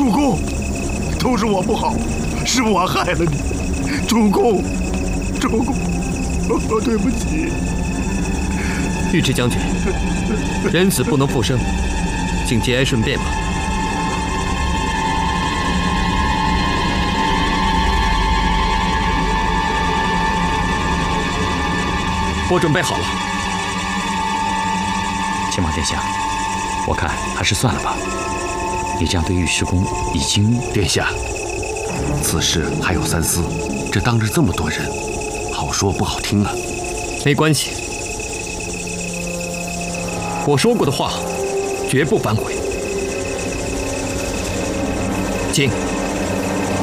主公，都是我不好，是我害了你。主公，对不起。 尉迟将军，人死不能复生，请节哀顺变吧。我准备好了。 秦王殿下，我看还是算了吧。你这样对尉迟恭已经…… 殿下，此事还有三思，这当着这么多人，好说不好听啊。 没关系，我说过的话绝不反悔。请。